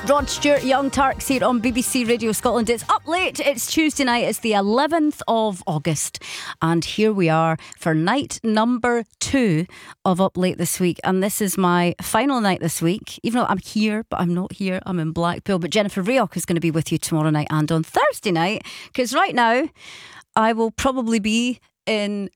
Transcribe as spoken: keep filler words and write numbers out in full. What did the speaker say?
Rod Stewart, Young Turks here on B B C Radio Scotland. It's Up Late. It's Tuesday night. It's the eleventh of August. And here we are for night number two of Up Late this week. And this is my final night this week. Even though I'm here, but I'm not here. I'm in Blackpool. But Jennifer Rioch is going to be with you tomorrow night and on Thursday night. Because right now, I will probably be in